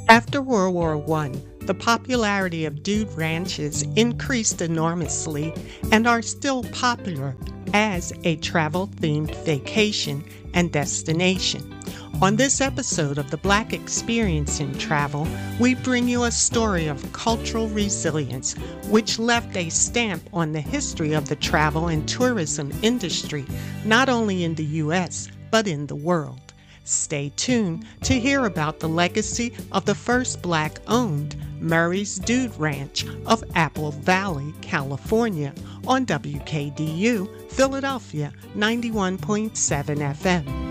After World War I, the popularity of dude ranches increased enormously and are still popular as a travel-themed vacation and destination. On this episode of The Black Experience in Travel, we bring you a story of cultural resilience, which left a stamp on the history of the travel and tourism industry, not only in the U.S., but in the world. Stay tuned to hear about the legacy of the first Black-owned Murray's Dude Ranch of Apple Valley, California, on WKDU, Philadelphia, 91.7 FM.